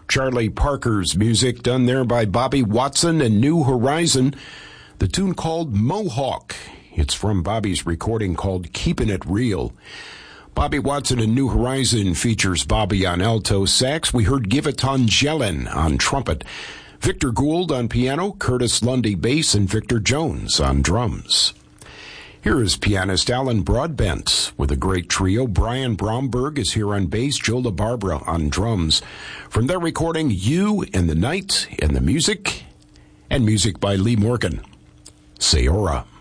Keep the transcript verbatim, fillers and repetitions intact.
Charlie Parker's music done there by Bobby Watson and New Horizon. The tune called Mohawk. It's from Bobby's recording called Keepin' It Real. Bobby Watson and New Horizon features Bobby on alto sax. We heard Giveton Jelen on trumpet, Victor Gould on piano, Curtis Lundy bass, and Victor Jones on drums. Here is pianist Alan Broadbent with a great trio. Brian Bromberg is here on bass, Joe LaBarbera on drums. From their recording, You and the Night and the Music, and music by Lee Morgan. Sayora.